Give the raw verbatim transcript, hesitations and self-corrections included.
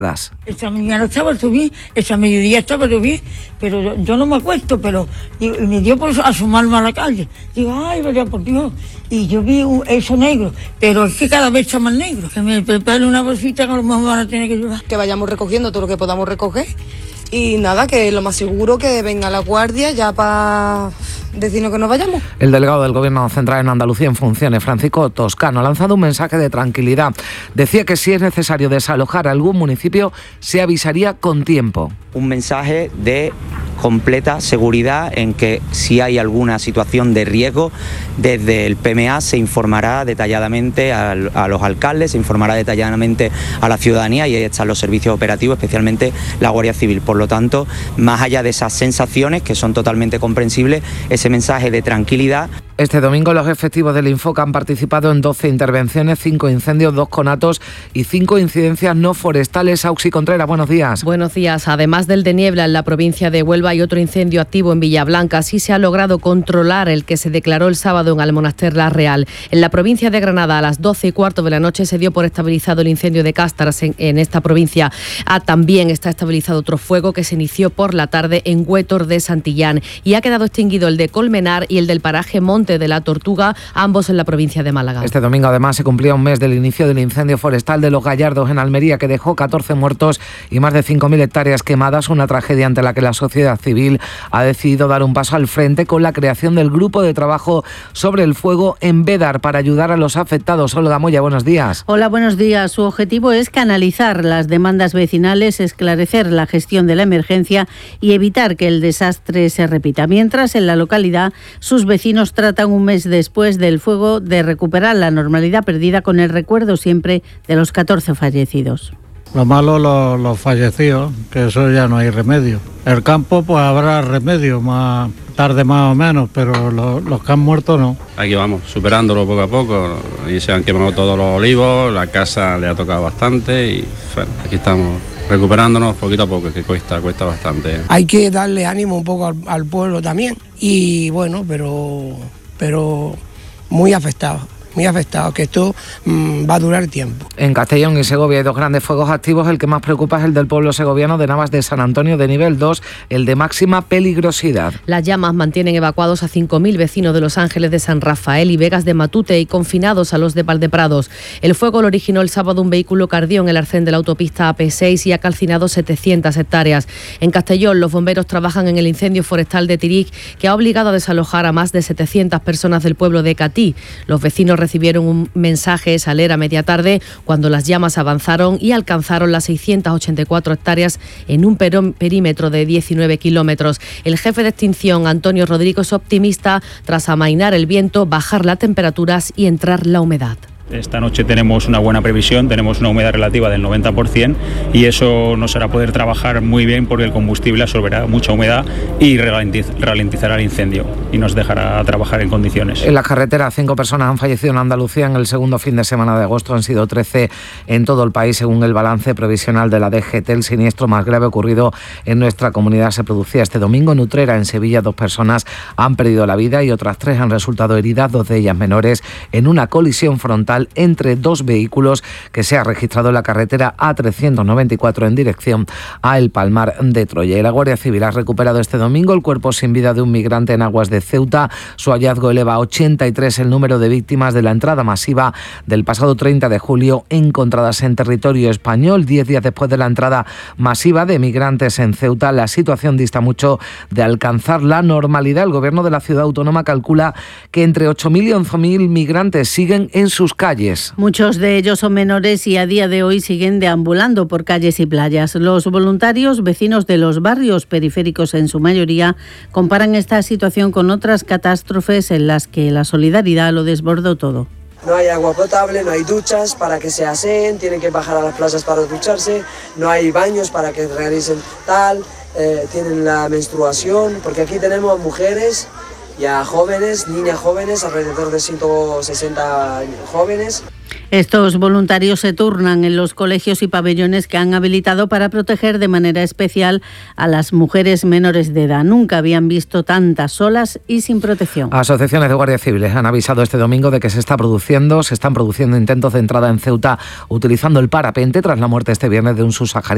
Esta mañana estaba todo bien, esta mediodía estaba todo bien, pero yo, yo no me acuesto, pero y, y me dio por asomarme a la calle. Digo, ay, vaya por Dios. Y yo vi un, eso negro, pero es que cada vez está más negro. Que me prepare una bolsita que a lo mejor van a tener que llevar. Que vayamos recogiendo todo lo que podamos recoger. Y nada, que lo más seguro que venga la guardia ya para decirnos que nos vayamos. El delegado del Gobierno Central en Andalucía en funciones, Francisco Toscano, ha lanzado un mensaje de tranquilidad. Decía que si es necesario desalojar algún municipio, se avisaría con tiempo. Un mensaje de completa seguridad en que si hay alguna situación de riesgo, desde el P M A se informará detalladamente a, a los alcaldes, se informará detalladamente a la ciudadanía y ahí están los servicios operativos, especialmente la Guardia Civil. Por lo tanto, más allá de esas sensaciones que son totalmente comprensibles, ese mensaje de tranquilidad. Este domingo los efectivos del Infoca han participado en doce intervenciones, cinco incendios, dos conatos y cinco incidencias no forestales. Auxi Contreras, buenos días. Buenos días. Además del de Niebla en la provincia de Huelva y otro incendio activo en Villablanca, sí se ha logrado controlar el que se declaró el sábado en Almonaster La Real. En la provincia de Granada, a las doce y cuarto de la noche, se dio por estabilizado el incendio de Cástaras en, en esta provincia. Ah, también está estabilizado otro fuego que se inició por la tarde en Huétor de Santillán y ha quedado extinguido el de Colmenar y el del paraje Monte de la Tortuga, ambos en la provincia de Málaga. Este domingo además se cumplía un mes del inicio del incendio forestal de Los Gallardos en Almería, que dejó catorce muertos y más de cinco mil hectáreas quemadas, una tragedia ante la que la sociedad civil ha decidido dar un paso al frente con la creación del grupo de trabajo sobre el fuego en Bédar para ayudar a los afectados. Olga Moya, buenos días. Hola, buenos días. Su objetivo es canalizar las demandas vecinales, esclarecer la gestión de la emergencia y evitar que el desastre se repita. Mientras, en la localidad, sus vecinos tratan un mes después del fuego de recuperar la normalidad perdida, con el recuerdo siempre de los catorce fallecidos. Lo malo, los, los fallecidos, que eso ya no hay remedio. El campo, pues habrá remedio, más tarde más o menos, pero los, los que han muerto no. Aquí vamos, superándolo poco a poco, y se han quemado todos los olivos, la casa le ha tocado bastante y bueno, aquí estamos recuperándonos poquito a poco, que cuesta, cuesta bastante. Hay que darle ánimo un poco al, al pueblo también, y bueno, pero, pero muy afectado. muy afectados, que esto mmm, va a durar tiempo. En Castellón y Segovia hay dos grandes fuegos activos. El que más preocupa es el del pueblo segoviano de Navas de San Antonio, de nivel dos, el de máxima peligrosidad. Las llamas mantienen evacuados a cinco mil vecinos de Los Ángeles de San Rafael y Vegas de Matute y confinados a los de Valdeprados. El fuego lo originó el sábado un vehículo que ardió en el arcén de la autopista A P seis y ha calcinado setecientas hectáreas. En Castellón, los bomberos trabajan en el incendio forestal de Tiric, que ha obligado a desalojar a más de setecientas personas del pueblo de Catí. Los vecinos recibieron un mensaje esa a media tarde cuando las llamas avanzaron y alcanzaron las seiscientas ochenta y cuatro hectáreas en un perímetro de diecinueve kilómetros. El jefe de extinción, Antonio Rodrigo, es optimista tras amainar el viento, bajar las temperaturas y entrar la humedad. Esta noche tenemos una buena previsión, tenemos una humedad relativa del noventa por ciento y eso nos hará poder trabajar muy bien porque el combustible absorberá mucha humedad y ralentizará el incendio y nos dejará trabajar en condiciones. En la carretera, cinco personas han fallecido en Andalucía en el segundo fin de semana de agosto. Han sido trece en todo el país, según el balance provisional de la D G T. El siniestro más grave ocurrido en nuestra comunidad se producía este domingo en Utrera, en Sevilla. Dos personas han perdido la vida y otras tres han resultado heridas, dos de ellas menores, en una colisión frontal entre dos vehículos que se ha registrado en la carretera A trescientos noventa y cuatro en dirección a El Palmar de Troya. Y la Guardia Civil ha recuperado este domingo el cuerpo sin vida de un migrante en aguas de Ceuta. Su hallazgo eleva a ochenta y tres el número de víctimas de la entrada masiva del pasado treinta de julio encontradas en territorio español. Diez días después de la entrada masiva de migrantes en Ceuta, la situación dista mucho de alcanzar la normalidad. El gobierno de la ciudad autónoma calcula que entre ocho mil y once mil migrantes siguen en sus calles. Muchos de ellos son menores y a día de hoy siguen deambulando por calles y playas. Los voluntarios, vecinos de los barrios periféricos en su mayoría, comparan esta situación con otras catástrofes en las que la solidaridad lo desbordó todo. No hay agua potable, no hay duchas para que se aseen, tienen que bajar a las playas para ducharse, no hay baños para que realicen tal, eh, tienen la menstruación, porque aquí tenemos mujeres y a jóvenes, niñas jóvenes, alrededor de ciento sesenta jóvenes. Estos voluntarios se turnan en los colegios y pabellones que han habilitado para proteger de manera especial a las mujeres menores de edad. Nunca habían visto tantas solas y sin protección. Asociaciones de guardias civiles han avisado este domingo de que se está produciendo, se están produciendo intentos de entrada en Ceuta utilizando el parapente tras la muerte este viernes de un subsahariano